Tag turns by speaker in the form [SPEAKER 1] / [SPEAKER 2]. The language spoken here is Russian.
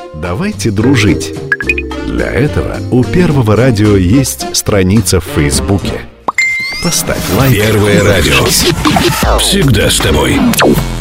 [SPEAKER 1] Давайте дружить. Для этого у Первого радио есть страница в Фейсбуке. Поставь лайк.
[SPEAKER 2] Первое радио. Всегда с тобой.